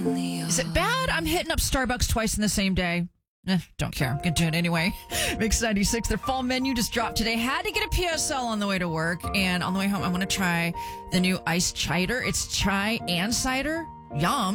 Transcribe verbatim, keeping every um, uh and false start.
Is it bad? I'm hitting up Starbucks twice in the same day. Eh, don't care. I'm going to do it anyway. Mix ninety-six, their fall menu just dropped today. Had to get a P S L on the way to work. And on the way home, I want to try the new iced cider. It's chai and cider. Yum.